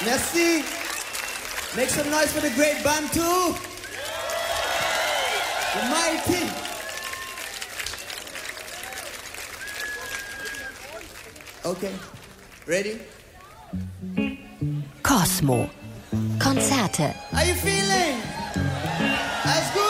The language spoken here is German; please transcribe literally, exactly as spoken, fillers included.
Merci. Make some noise for the great Bantu. The mighty. Okay. Ready? Cosmo. Konzerte. Are you feeling? That's good.